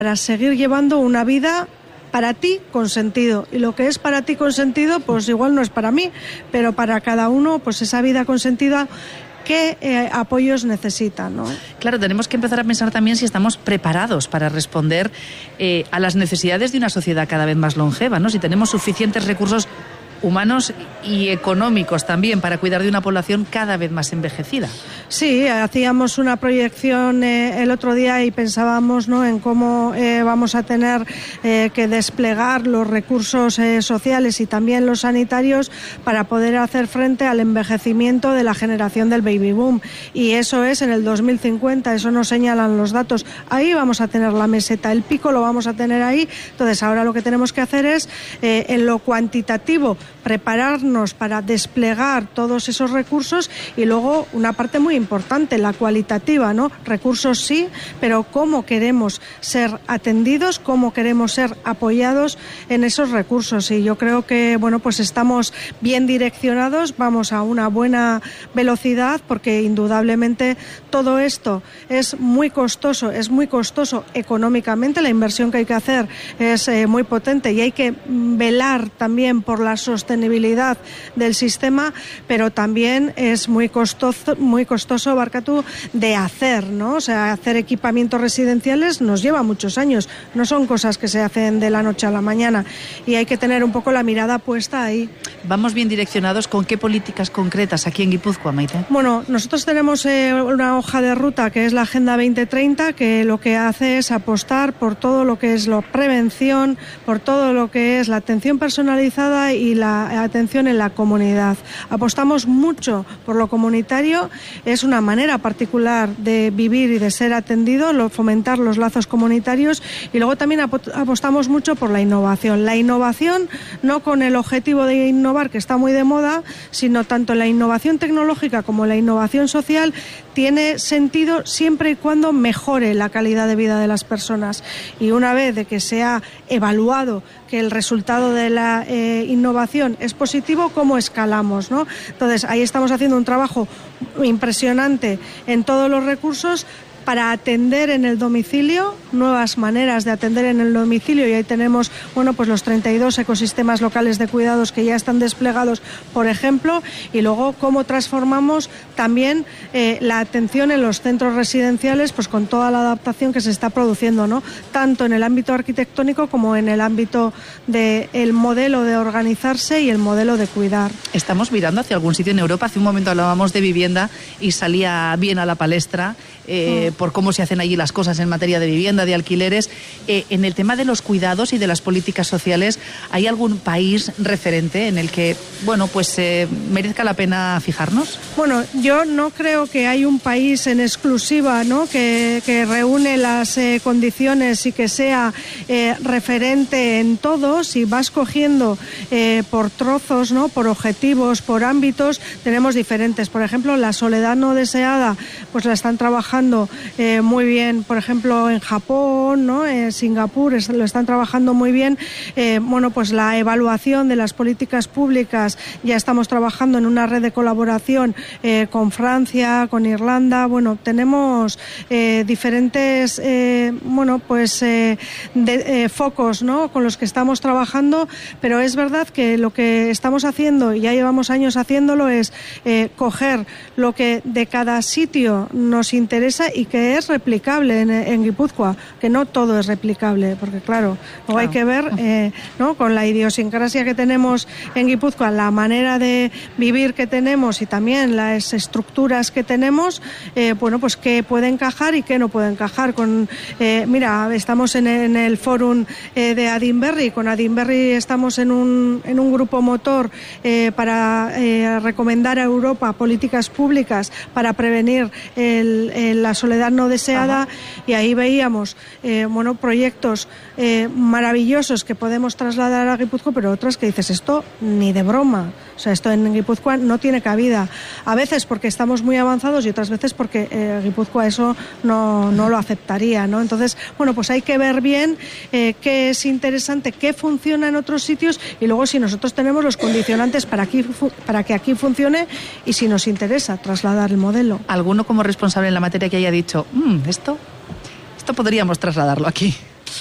para seguir llevando una vida para ti con sentido. Y lo que es para ti con sentido, pues igual no es para mí, pero para cada uno, pues esa vida con sentido, ¿qué apoyos necesitan, ¿no? Claro, tenemos que empezar a pensar también si estamos preparados para responder a las necesidades de una sociedad cada vez más longeva, ¿no? Si tenemos suficientes recursos humanos y económicos también para cuidar de una población cada vez más envejecida. Sí, hacíamos una proyección el otro día y pensábamos, ¿no?, en cómo vamos a tener que desplegar los recursos sociales y también los sanitarios para poder hacer frente al envejecimiento de la generación del baby boom. Y eso es en el 2050, eso nos señalan los datos. Ahí vamos a tener la meseta, el pico lo vamos a tener ahí. Entonces ahora lo que tenemos que hacer es, en lo cuantitativo, prepararnos para desplegar todos esos recursos, y luego una parte muy importante, la cualitativa, ¿no? Recursos sí, pero cómo queremos ser atendidos, cómo queremos ser apoyados en esos recursos. Y yo creo que, bueno, pues estamos bien direccionados, vamos a una buena velocidad, porque indudablemente todo esto es muy costoso económicamente, la inversión que hay que hacer es muy potente, y hay que velar también por la sostenibilidad del sistema, pero también es muy costoso, Barkatu, de hacer, ¿no? O sea, hacer equipamientos residenciales nos lleva muchos años, no son cosas que se hacen de la noche a la mañana, y hay que tener un poco la mirada puesta ahí. ¿Vamos bien direccionados? ¿Con qué políticas concretas aquí en Guipúzcoa, Maite? Bueno, nosotros tenemos una hoja de ruta que es la Agenda 2030, que lo que hace es apostar por todo lo que es la prevención, por todo lo que es la atención personalizada y la atención en la comunidad. Apostamos mucho por lo comunitario, es una manera particular de vivir y de ser atendido, fomentar los lazos comunitarios, y luego también apostamos mucho por la innovación. La innovación no con el objetivo de innovar, que está muy de moda, sino tanto la innovación tecnológica como la innovación social tiene sentido siempre y cuando mejore la calidad de vida de las personas. Y una vez de que se ha evaluado que el resultado de la innovación es positivo, ¿cómo escalamos, ¿no? Entonces, ahí estamos haciendo un trabajo impresionante en todos los recursos para atender en el domicilio, nuevas maneras de atender en el domicilio, y ahí tenemos, bueno, pues los 32 ecosistemas locales de cuidados que ya están desplegados, por ejemplo, y luego cómo transformamos también la atención en los centros residenciales, pues con toda la adaptación que se está produciendo, ¿no? Tanto en el ámbito arquitectónico como en el ámbito del modelo de organizarse y el modelo de cuidar. Estamos mirando hacia algún sitio en Europa. Hace un momento hablábamos de vivienda y salía bien a la palestra por cómo se hacen allí las cosas en materia de vivienda, de alquileres. En el tema de los cuidados y de las políticas sociales, ¿hay algún país referente en el que, bueno, pues merezca la pena fijarnos? Bueno, yo no creo que hay un país en exclusiva, ¿no?, que reúne las condiciones y que sea referente en todo. Si vas cogiendo por trozos, ¿no?, por objetivos, por ámbitos, tenemos diferentes. Por ejemplo, la soledad no deseada, pues la están trabajando muy bien, por ejemplo, en Japón, ¿no?, en Singapur lo están trabajando muy bien. Bueno, pues la evaluación de las políticas públicas, ya estamos trabajando en una red de colaboración con Francia, con Irlanda. Bueno, tenemos diferentes focos, ¿no?, con los que estamos trabajando, pero es verdad que lo que estamos haciendo, y ya llevamos años haciéndolo, es coger lo que de cada sitio nos interesa y que es replicable en Guipúzcoa, que no todo es replicable, porque claro, luego hay que ver, ¿no?, con la idiosincrasia que tenemos en Guipúzcoa, la manera de vivir que tenemos y también las estructuras que tenemos, bueno, pues qué puede encajar y qué no puede encajar. Mira, estamos en el fórum de Adinberri. Con Adinberri estamos en un grupo motor para recomendar a Europa políticas públicas para prevenir la soledad no deseada. Ajá. Y ahí veíamos proyectos maravillosos que podemos trasladar a Guipúzcoa, pero otras que dices, esto ni de broma. O sea, esto en Guipúzcoa no tiene cabida. A veces porque estamos muy avanzados y otras veces porque Guipúzcoa eso no lo aceptaría, ¿no? Entonces, bueno, pues hay que ver bien qué es interesante, qué funciona en otros sitios, y luego si nosotros tenemos los condicionantes para que aquí funcione, y si nos interesa trasladar el modelo. ¿Alguno como responsable en la materia que haya dicho, esto podríamos trasladarlo aquí?